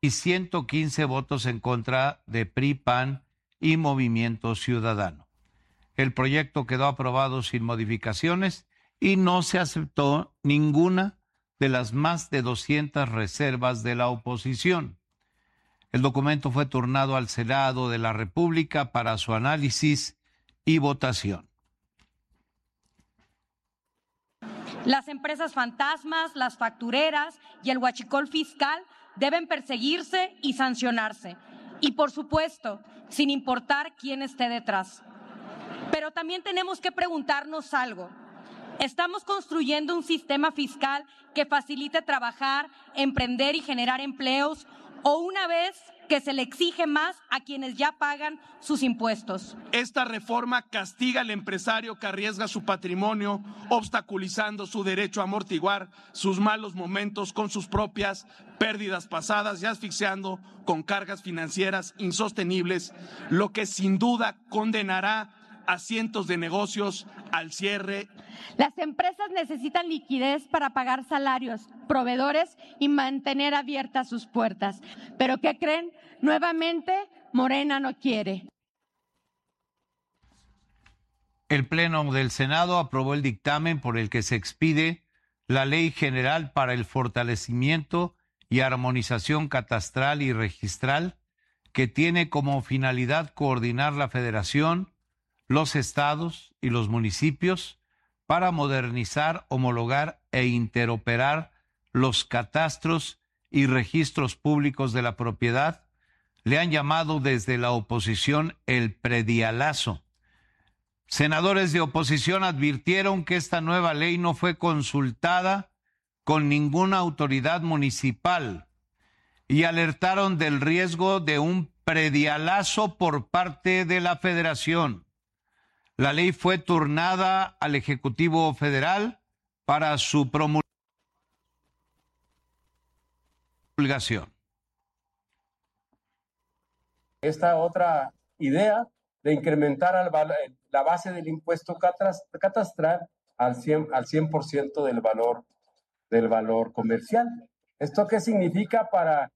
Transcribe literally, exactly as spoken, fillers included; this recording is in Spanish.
y ciento quince votos en contra de P R I, P A N y Movimiento Ciudadano. El proyecto quedó aprobado sin modificaciones y no se aceptó ninguna de las más de doscientas reservas de la oposición. El documento fue turnado al Senado de la República para su análisis y votación. Las empresas fantasmas, las factureras y el huachicol fiscal deben perseguirse y sancionarse. Y, por supuesto, sin importar quién esté detrás. Pero también tenemos que preguntarnos algo. ¿Estamos construyendo un sistema fiscal que facilite trabajar, emprender y generar empleos, o una vez que se le exige más a quienes ya pagan sus impuestos? Esta reforma castiga al empresario que arriesga su patrimonio, obstaculizando su derecho a amortiguar sus malos momentos con sus propias pérdidas pasadas y asfixiando con cargas financieras insostenibles, lo que sin duda condenará a cientos de negocios al cierre. Las empresas necesitan liquidez para pagar salarios, proveedores y mantener abiertas sus puertas. ¿Pero qué creen? Nuevamente, Morena no quiere. El Pleno del Senado aprobó el dictamen por el que se expide la Ley General para el Fortalecimiento y Armonización Catastral y Registral, que tiene como finalidad coordinar la Federación, los estados y los municipios para modernizar, homologar e interoperar los catastros y registros públicos de la propiedad. Le han llamado desde la oposición el predialazo. Senadores de oposición advirtieron que esta nueva ley no fue consultada con ninguna autoridad municipal y alertaron del riesgo de un predialazo por parte de la Federación. La ley fue turnada al Ejecutivo Federal para su promulgación. Esta otra idea de incrementar al, la base del impuesto catastral al cien por ciento, al cien por ciento del valor, del valor comercial. ¿Esto qué significa para